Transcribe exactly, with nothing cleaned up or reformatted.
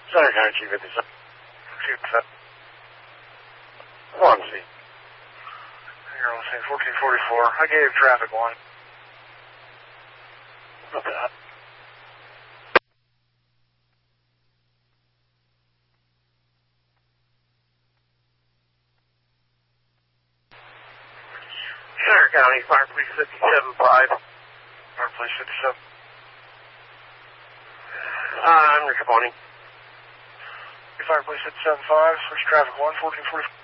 Center County Chief at the center. One, see. You're on scene fourteen forty-four. I gave traffic one. Not bad. Center County Fire Police fifty-seven five. Fire Police fifty-seven. Uh, I'm responding. Fire Police fifty-seven five. Switch traffic one, fourteen forty-four.